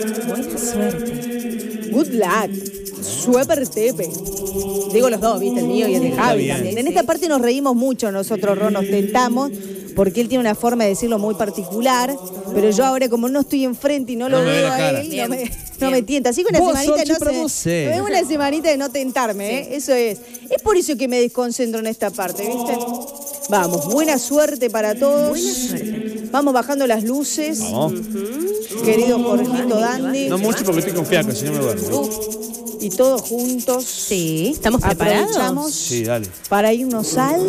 Buena suerte. Good luck. Suerte. Digo los dos, ¿viste? El mío y el de Javi también. En esta parte nos reímos mucho nosotros, Ron, nos tentamos, porque él tiene una forma de decirlo muy particular, pero yo ahora como no estoy enfrente y no lo veo a él, no me tienta. Así que una una semanita de no tentarme, ¿eh? Eso es. Es por eso que me desconcentro en esta parte, ¿viste? Vamos, buena suerte para todos. Buena suerte. Vamos bajando las luces. Vamos. Querido Jorgito Dandy. No mucho porque estoy con fiaca, si no me duermo. Y todos juntos. Sí, ¿estamos preparados? Aprovechamos Sí, dale. para irnos al...